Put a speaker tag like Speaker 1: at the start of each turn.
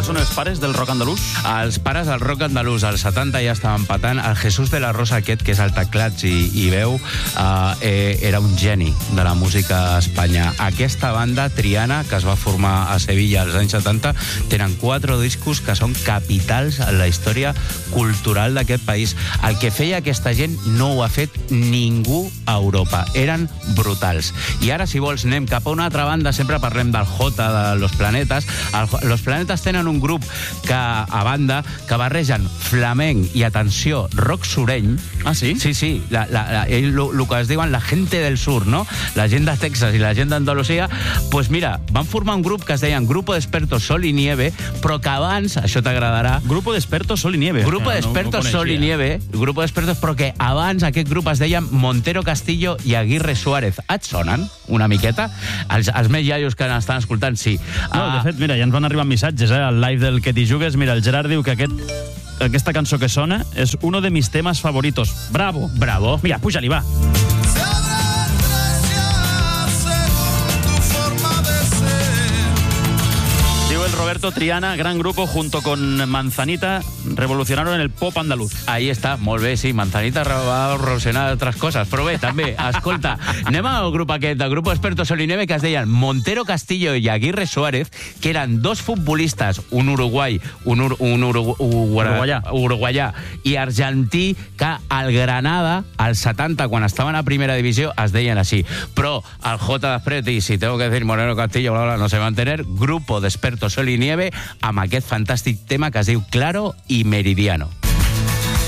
Speaker 1: són els pares del rock andalús?
Speaker 2: Els pares del rock andalús, als 70 ja estaven patant. El Jesús de la Rosa aquest, que és el teclats i veu, era un geni de la música a Espanya. Aquesta banda, Triana, que es va formar a Sevilla als anys 70, tenen 4 discos que són capitals en la història cultural d'aquest país. El que feia aquesta gent no ho ha fet ningú a Europa. Eren brutals. I ara, si vols, anem cap a una altra banda. Sempre parlem del Jota, de Los Planetas. Los Planetas tenen un grup a banda que barregen flamenc i, atenció, rock sureny.
Speaker 1: Ah, sí?
Speaker 2: Sí. El que es diuen la gente del sur, no? La gent de Texas i la gent d'Andalusia. Pues mira, van formar un grup que es deien Grupo de Expertos Sol y Nieve, però que abans, això t'agradarà...
Speaker 1: Grupo de Expertos Sol y Nieve.
Speaker 2: Grupo de Expertos Sol y Nieve, Grupo de Expertos, però que abans aquest grup es deien Montero Castillo i Aguirre Suárez. Et sonen una miqueta? Els més iaios que estan escoltant, sí.
Speaker 1: No, de fet, mira, ja ens van arribar missatges, al live del Que t'hi jugues. Mira, el Gerard diu que aquesta cançó que sona és uno de mis temas favoritos. Bravo.
Speaker 2: Bravo.
Speaker 1: Mira, puja-li, va. Roberto Triana, gran grupo, junto con Manzanita, revolucionaron el pop andaluz.
Speaker 2: Ahí està, molt bé, sí, Manzanita va revolucionar altres coses, però bé, també, escolta, anem al grup aquest, el Grupo Expertos Sol y Nieve, que es deien Montero Castillo i Aguirre Suárez, que eren 2 futbolistes, un uruguaià i argentí, que al Granada, als 70, quan estaven a primera divisió, es deien així. Però el J després, i si tengo que decir Moreno Castillo, bla, bla, no se va a entener, Grupo de Expertos Sol y Nieve, amb aquest fantàstic tema que es diu Claro y Meridiano.